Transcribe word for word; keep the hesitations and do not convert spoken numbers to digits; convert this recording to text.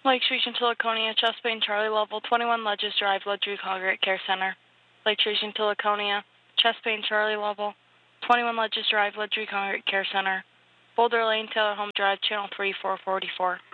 Lake Region to Laconia, Chesapeake Charlie Level, twenty-one Ledges Drive, Ledge Congregate Care Center. Lake Region to Laconia, Chesapeake Charlie Level, twenty-one Ledges Drive, Ledge Congregate Care Center. Boulder Lane, Taylor Home Drive, Channel three four forty-four.